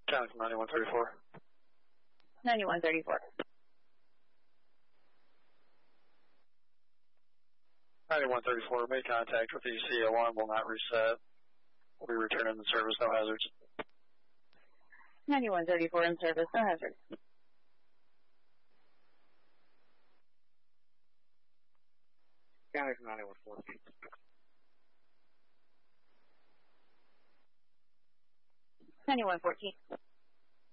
County 9134. 9134. 9134, made contact with EC. Alarm will not reset. We'll be returning the service, no hazards. 9134 in service, no hazard. County 9114. 9114.